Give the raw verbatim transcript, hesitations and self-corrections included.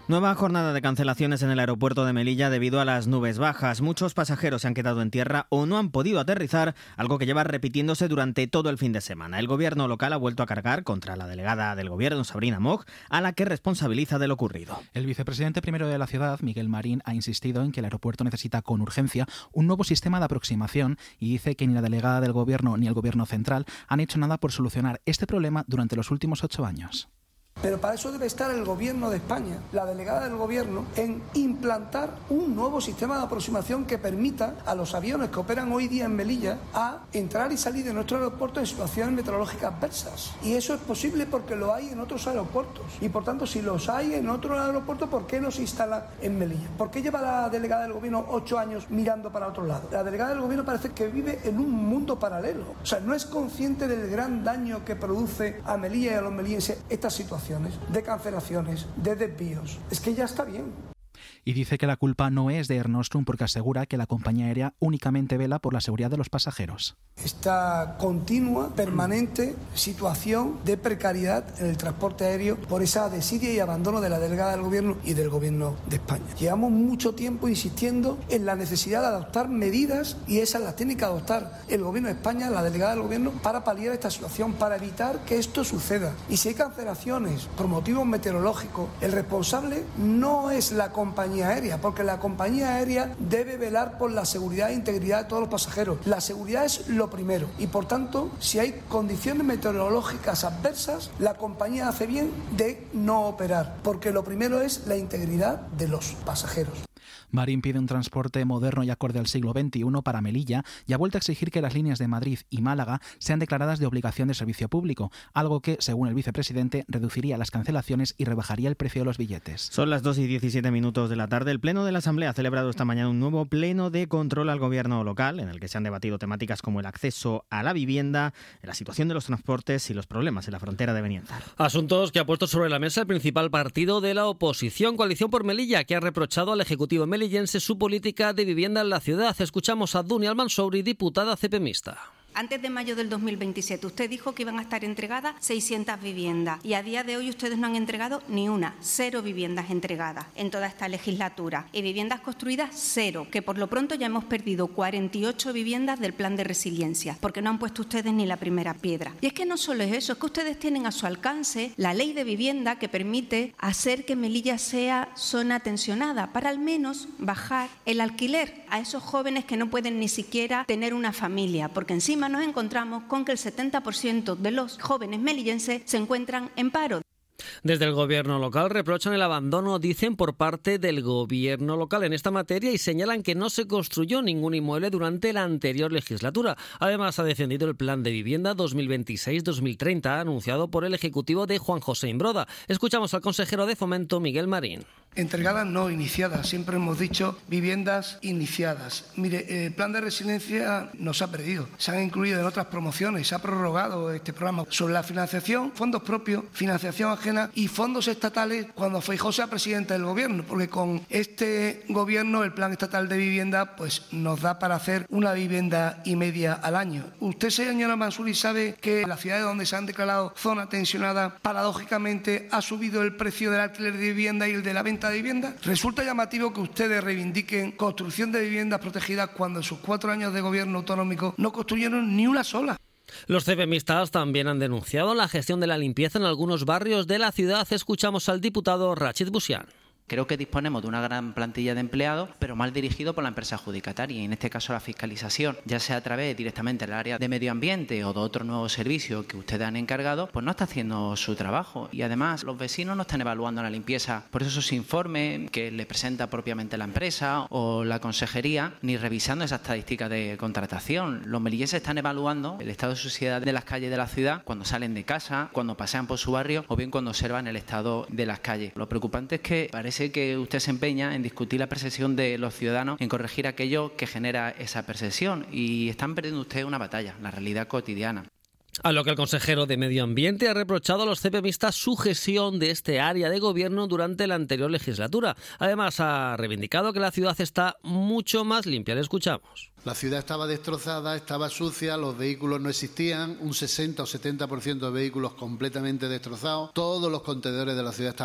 Nueva jornada de cancelaciones en el aeropuerto de Melilla debido a las nubes bajas. Muchos pasajeros se han quedado en tierra o no han podido aterrizar, algo que lleva repitiéndose durante todo el fin de semana. El gobierno local ha vuelto a cargar contra la delegada del gobierno, Sabrina Moig, a la que responsabiliza de lo ocurrido. El vicepresidente primero de la ciudad, Miguel Marín, ha insistido en que el aeropuerto necesita con urgencia un nuevo sistema de aproximación y dice que ni la delegada del gobierno ni el gobierno central han hecho nada por solucionar este problema durante los últimos ocho años. Pero para eso debe estar el Gobierno de España, la delegada del Gobierno, en implantar un nuevo sistema de aproximación que permita a los aviones que operan hoy día en Melilla a entrar y salir de nuestro aeropuerto en situaciones meteorológicas adversas. Y eso es posible porque lo hay en otros aeropuertos. Y por tanto, si los hay en otros aeropuertos, ¿por qué no se instala en Melilla? ¿Por qué lleva la delegada del Gobierno ocho años mirando para otro lado? La delegada del Gobierno parece que vive en un mundo paralelo. O sea, no es consciente del gran daño que produce a Melilla y a los melillenses esta situación de cancelaciones, de desvíos. Es que ya está bien. Y dice que la culpa no es de Air Nostrum porque asegura que la compañía aérea únicamente vela por la seguridad de los pasajeros. Esta continua, permanente situación de precariedad en el transporte aéreo por esa desidia y abandono de la delegada del Gobierno y del Gobierno de España. Llevamos mucho tiempo insistiendo en la necesidad de adoptar medidas y esas las tiene que adoptar el Gobierno de España, la delegada del Gobierno, para paliar esta situación, para evitar que esto suceda. Y si hay cancelaciones por motivos meteorológicos, el responsable no es la compañía aérea, porque la compañía aérea debe velar por la seguridad e integridad de todos los pasajeros. La seguridad es lo primero y por tanto, si hay condiciones meteorológicas adversas, la compañía hace bien de no operar, porque lo primero es la integridad de los pasajeros. Marín pide un transporte moderno y acorde al siglo veintiuno para Melilla y ha vuelto a exigir que las líneas de Madrid y Málaga sean declaradas de obligación de servicio público, algo que, según el vicepresidente, reduciría las cancelaciones y rebajaría el precio de los billetes. Son las dos y diecisiete minutos de la tarde. El Pleno de la Asamblea ha celebrado esta mañana un nuevo pleno de control al gobierno local, en el que se han debatido temáticas como el acceso a la vivienda, la situación de los transportes y los problemas en la frontera de Benienzar. Asuntos que ha puesto sobre la mesa el principal partido de la oposición, Coalición por Melilla, que ha reprochado al Ejecutivo melillense su política de vivienda en la ciudad. Escuchamos a Dunia Almansouri, diputada cepemista. Antes de mayo del dos mil veintisiete, usted dijo que iban a estar entregadas seiscientas viviendas y a día de hoy ustedes no han entregado ni una, cero viviendas entregadas en toda esta legislatura. Y viviendas construidas, cero, que por lo pronto ya hemos perdido cuarenta y ocho viviendas del plan de resiliencia, porque no han puesto ustedes ni la primera piedra. Y es que no solo es eso, es que ustedes tienen a su alcance la ley de vivienda que permite hacer que Melilla sea zona tensionada, para al menos bajar el alquiler a esos jóvenes que no pueden ni siquiera tener una familia, porque encima nos encontramos con que el setenta por ciento de los jóvenes melillenses se encuentran en paro. Desde el gobierno local reprochan el abandono, dicen, por parte del gobierno local en esta materia y señalan que no se construyó ningún inmueble durante la anterior legislatura. Además, ha defendido el plan de vivienda dos mil veintiséis dos mil treinta anunciado por el Ejecutivo de Juan José Imbroda. Escuchamos al consejero de Fomento, Miguel Marín. Entregadas, no iniciadas. Siempre hemos dicho viviendas iniciadas. Mire, el plan de resiliencia nos ha perdido. Se han incluido en otras promociones, se ha prorrogado este programa. Sobre la financiación, fondos propios, financiación ajena y fondos estatales cuando Feijóo sea presidente del gobierno, porque con este gobierno el plan estatal de vivienda pues nos da para hacer una vivienda y media al año. Usted, señora Almansouri, sabe que en las ciudades donde se han declarado zona tensionada, paradójicamente ha subido el precio del alquiler de vivienda y el de la venta de vivienda. Resulta llamativo que ustedes reivindiquen construcción de viviendas protegidas cuando en sus cuatro años de gobierno autonómico no construyeron ni una sola. Los cepemistas también han denunciado la gestión de la limpieza en algunos barrios de la ciudad. Escuchamos al diputado Rachid Busian. Creo que disponemos de una gran plantilla de empleados, pero mal dirigido por la empresa adjudicataria, y en este caso la fiscalización, ya sea a través directamente del área de medio ambiente o de otro nuevo servicio que ustedes han encargado, pues no está haciendo su trabajo. Y además los vecinos no están evaluando la limpieza por esos informes que le presenta propiamente la empresa o la consejería, ni revisando esas estadísticas de contratación. Los melillenses están evaluando el estado de suciedad de las calles de la ciudad cuando salen de casa, cuando pasean por su barrio o bien cuando observan el estado de las calles. Lo preocupante es que parece Sé que usted se empeña en discutir la percepción de los ciudadanos, en corregir aquello que genera esa percepción, y están perdiendo ustedes una batalla, la realidad cotidiana. A lo que el consejero de Medio Ambiente ha reprochado a los cepemistas su gestión de este área de gobierno durante la anterior legislatura. Además, ha reivindicado que la ciudad está mucho más limpia. Le escuchamos. La ciudad estaba destrozada, estaba sucia, los vehículos no existían, un sesenta o setenta por ciento de vehículos completamente destrozados, todos los contenedores de la ciudad estaban